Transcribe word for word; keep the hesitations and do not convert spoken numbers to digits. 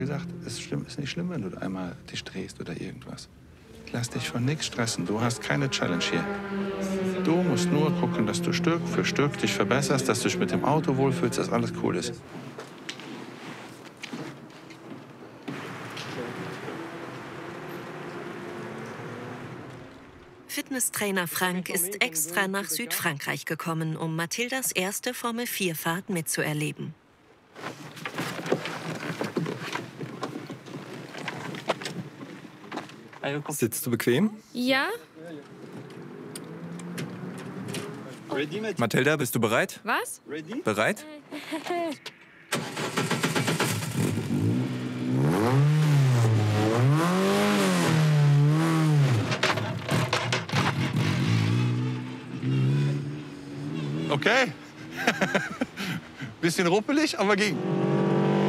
Wie gesagt, es ist, schlimm, ist nicht schlimm, wenn du einmal dich drehst oder irgendwas. Lass dich von nichts stressen. Du hast keine Challenge hier. Du musst nur gucken, dass du Stück für Stück dich verbesserst, dass du dich mit dem Auto wohlfühlst, dass alles cool ist. Fitnesstrainer Frank ist extra nach Südfrankreich gekommen, um Mathildas erste Formel vier Fahrt mitzuerleben. Sitzt du bequem? Ja? Mathilda, bist du bereit? Was? Bereit? Okay. Bisschen ruppelig, aber ging.